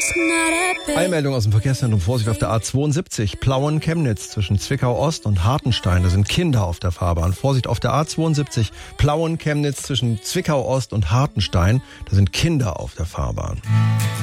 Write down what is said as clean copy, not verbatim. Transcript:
Eilmeldung aus dem Verkehrszentrum. Vorsicht auf der A72 Plauen-Chemnitz zwischen Zwickau-Ost und Hartenstein. Da sind Kinder auf der Fahrbahn. Vorsicht auf der A72 Plauen-Chemnitz zwischen Zwickau-Ost und Hartenstein. Da sind Kinder auf der Fahrbahn.